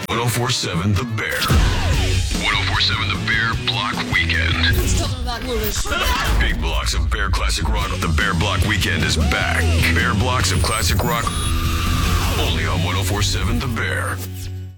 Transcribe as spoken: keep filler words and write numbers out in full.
ten forty-seven The Bear. ten forty-seven The Bear Block Weekend. Who's talking about Willis? Big blocks of Bear Classic Rock. The Bear Block Weekend is back. Bear blocks of classic rock. Only on ten forty-seven The Bear.